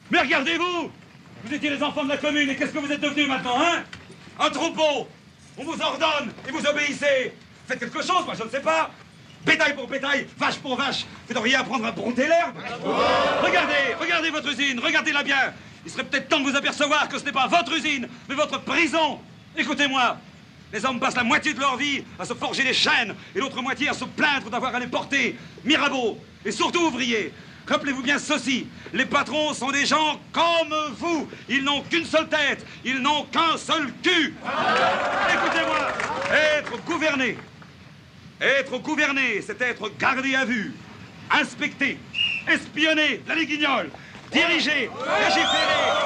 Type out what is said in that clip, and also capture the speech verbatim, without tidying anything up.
Mais regardez-vous! Vous étiez les enfants de la commune, et qu'est-ce que vous êtes devenus maintenant, hein? Un troupeau! On vous ordonne, et vous obéissez! Faites quelque chose, moi je ne sais pas! Bétail pour bétail, vache pour vache, vous devriez apprendre à bronter l'herbe! Regardez, regardez votre usine, regardez-la bien! Il serait peut-être temps de vous apercevoir que ce n'est pas votre usine, mais votre prison! Écoutez-moi! Les hommes passent la moitié de leur vie à se forger des chaînes et l'autre moitié à se plaindre d'avoir à les porter. Mirabeau, et surtout ouvriers, rappelez-vous bien ceci, les patrons sont des gens comme vous. Ils n'ont qu'une seule tête, ils n'ont qu'un seul cul. Écoutez-moi, être gouverné, être gouverné, c'est être gardé à vue, inspecté, espionné, la guignole, diriger, légiférer,